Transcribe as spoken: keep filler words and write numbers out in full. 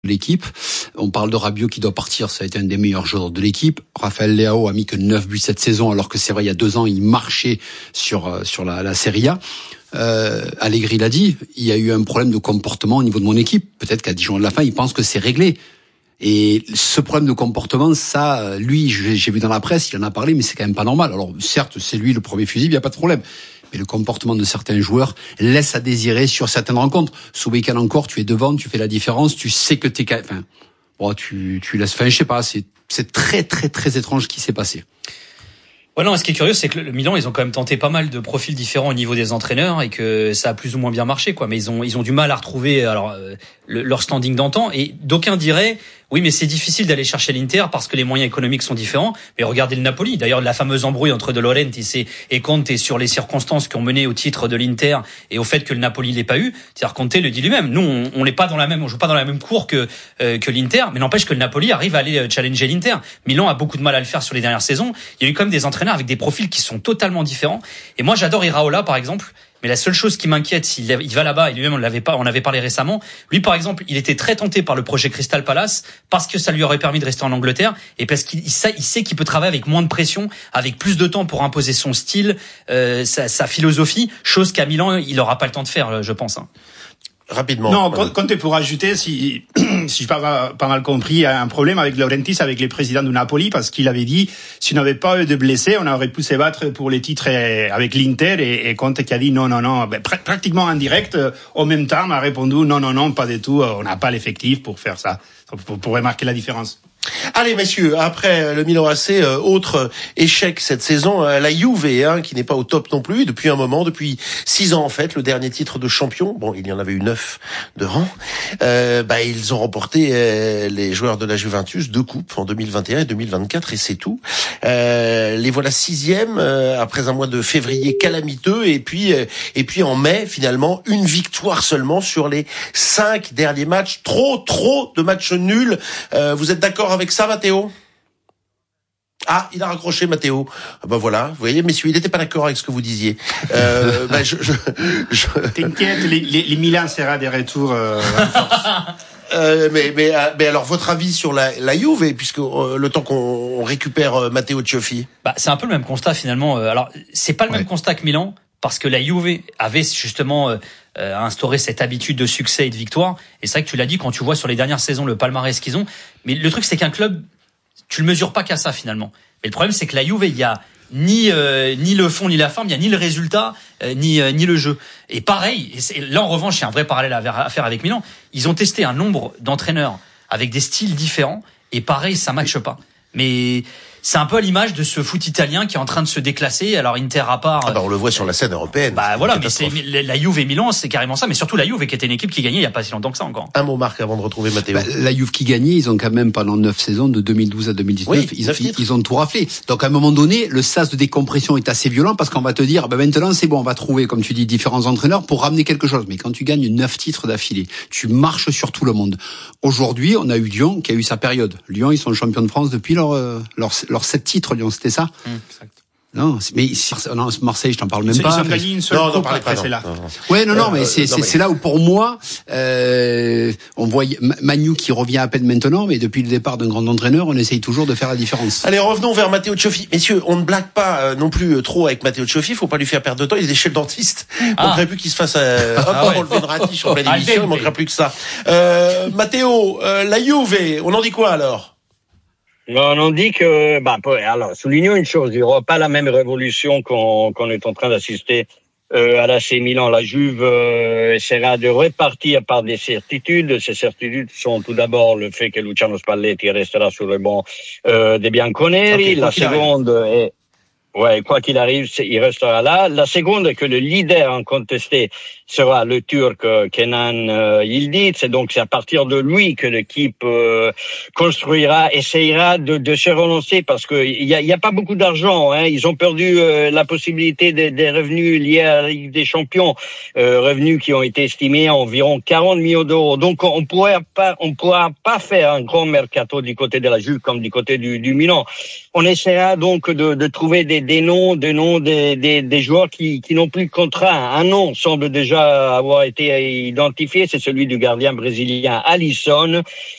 l'équipe. On parle de Rabiot qui doit partir, ça a été un des meilleurs joueurs de l'équipe. Raphaël Leao a mis que neuf buts cette saison, alors que c'est vrai, il y a deux ans, il marchait sur, sur la, la Serie A. Euh, Allegri l'a dit, il y a eu un problème de comportement au niveau de mon équipe. Peut-être qu'à dix jours de la fin, il pense que c'est réglé. Et ce problème de comportement, ça, lui, j'ai vu dans la presse, il en a parlé, mais c'est quand même pas normal. Alors, certes, c'est lui le premier fusible, il n'y a pas de problème. Mais le comportement de certains joueurs laisse à désirer sur certaines rencontres. Ce week-end encore, tu es devant, tu fais la différence, tu sais que t'es, enfin, bon, tu, tu laisses, enfin, je sais pas, c'est, c'est très, très, très étrange ce qui s'est passé. Ouais, non, ce qui est curieux, c'est que le Milan, ils ont quand même tenté pas mal de profils différents au niveau des entraîneurs et que ça a plus ou moins bien marché, quoi. Mais ils ont, ils ont du mal à retrouver, alors, euh, le, leur standing d'antan. Et d'aucuns diraient, oui, mais c'est difficile d'aller chercher l'Inter parce que les moyens économiques sont différents. Mais regardez le Napoli. D'ailleurs, la fameuse embrouille entre De Laurentiis et, et Conte sur les circonstances qui ont mené au titre de l'Inter et au fait que le Napoli l'ait pas eu. C'est-à-dire, Conte le dit lui-même. Nous, on, on n'est pas dans la même, on joue pas dans la même cour que, euh, que l'Inter. Mais n'empêche que le Napoli arrive à aller challenger l'Inter. Milan a beaucoup de mal à le faire sur les dernières saisons. Il y a eu quand même des entraîneurs avec des profils qui sont totalement différents. Et moi, j'adore Iraola, par exemple. Mais la seule chose qui m'inquiète, s'il il va là-bas, et lui-même on l'avait pas, on avait parlé récemment. Lui, par exemple, il était très tenté par le projet Crystal Palace parce que ça lui aurait permis de rester en Angleterre et parce qu'il il sait, il sait qu'il peut travailler avec moins de pression, avec plus de temps pour imposer son style, euh, sa, sa philosophie, chose qu'à Milan il n'aura pas le temps de faire, je pense. Hein. Rapidement. Non, Conte pour ajouter, si, si je pas, pas mal compris, il y a un problème avec Laurentiis, avec les présidents du Napoli, parce qu'il avait dit, s'il n'avait pas eu de blessés, on aurait pu se battre pour les titres avec l'Inter, et, et Conte qui a dit non, non, non, ben, pr- pratiquement en direct, au même temps, a répondu non, non, non, pas du tout, on n'a pas l'effectif pour faire ça, pour, pour remarquer la différence. Allez messieurs, après le Milan A C, euh, autre échec cette saison, euh, la Juve, hein, qui n'est pas au top non plus depuis un moment, depuis six ans en fait, le dernier titre de champion. Bon, il y en avait eu neuf de rang. Euh, bah ils ont remporté euh, les joueurs de la Juventus deux coupes en deux mille vingt et un et deux mille vingt-quatre et c'est tout. Euh, les voilà sixième euh, après un mois de février calamiteux et puis euh, et puis en mai finalement une victoire seulement sur les cinq derniers matchs. Trop trop de matchs nuls. Euh, vous êtes d'accord avec ça, Matteo? Ah, il a raccroché, Matteo. Ah ben voilà, vous voyez, messieurs, il n'était pas d'accord avec ce que vous disiez. Euh, ben je, je, je... T'inquiète, les, les, les Milan sera des retours euh, en force. Euh, mais, mais, mais alors, votre avis sur la, la Juve, puisque euh, le temps qu'on récupère euh, Matteo Cioffi. Bah, c'est un peu le même constat finalement. Alors, c'est pas le ouais. même constat que Milan, parce que la Juve avait justement euh, euh, instauré cette habitude de succès et de victoire. Et c'est vrai que tu l'as dit, quand tu vois sur les dernières saisons le palmarès qu'ils ont. Mais le truc, c'est qu'un club, tu le mesures pas qu'à ça finalement. Mais le problème, c'est que la Juve, il y a ni euh, ni le fond ni la forme, il y a ni le résultat euh, ni euh, ni le jeu. Et pareil, et c'est, là en revanche, il y a un vrai parallèle à faire avec Milan. Ils ont testé un nombre d'entraîneurs avec des styles différents et pareil, ça matche pas. Mais c'est un peu à l'image de ce foot italien qui est en train de se déclasser. Alors Inter à part. Ah bah on le voit sur la scène européenne. Bah voilà, mais c'est la Juve et Milan, c'est carrément ça. Mais surtout la Juve qui était une équipe qui gagnait il y a pas si longtemps que ça encore. Un mot Marc avant de retrouver Matteo. Bah, la Juve qui gagnait, ils ont quand même pendant neuf saisons de deux mille douze à deux mille dix-neuf, oui, ils, ils, ils ont tout raflé. Donc à un moment donné, le sas de décompression est assez violent parce qu'on va te dire, bah maintenant c'est bon, on va trouver, comme tu dis, différents entraîneurs pour ramener quelque chose. Mais quand tu gagnes neuf titres d'affilée, tu marches sur tout le monde. Aujourd'hui, on a eu Lyon qui a eu sa période. Lyon, ils sont champions de France depuis leur leur leurs sept titres. Lyon, c'était ça. Mmh, exact. Non, mais non, Marseille, je t'en parle même ils pas. Ils ont gagné une seule non, coupe non, après, pas, c'est là. Non, non. Ouais, non, non, euh, mais c'est, c'est, non, mais... c'est là où pour moi, euh, on voit Manu qui revient à peine maintenant, mais depuis le départ d'un grand entraîneur, on essaye toujours de faire la différence. Allez, revenons vers Matteo Cioffi. Messieurs, on ne blague pas euh, non plus trop avec Matteo Cioffi, faut pas lui faire perdre de temps, il est chez le dentiste. Ah. Il manquerait plus qu'il se fasse euh, hop, ah ouais. enlever une ratiche en pleine émission, il manquerait plus que ça. Euh, Matteo, euh, la Juve, on en dit quoi alors? On en dit que, bah, alors, soulignons une chose, il n'y aura pas la même révolution qu'on, qu'on est en train d'assister euh, à l'A C Milan. La Juve euh, essaiera de repartir par des certitudes. Ces certitudes sont tout d'abord le fait que Luciano Spalletti restera sur le banc euh, des Bianconeri. Okay, la seconde est... Ouais, quoi qu'il arrive, il restera là. La seconde est que le leader incontesté sera le Turc Kenan euh, Yildiz. Et donc, c'est à partir de lui que l'équipe euh, construira, essayera de, de se relancer parce que il y a, y a pas beaucoup d'argent. Hein. Ils ont perdu euh, la possibilité des, des revenus liés à la Ligue des Champions, euh, revenus qui ont été estimés à environ quarante millions d'euros. Donc, on pourra pas, on pourra pas faire un grand mercato du côté de la Juve comme du côté du, du Milan. On essaiera donc de, de trouver des, des noms, des noms des, des, des joueurs qui, qui n'ont plus de contrat. Un nom semble déjà avoir été identifié, c'est celui du gardien brésilien Alisson.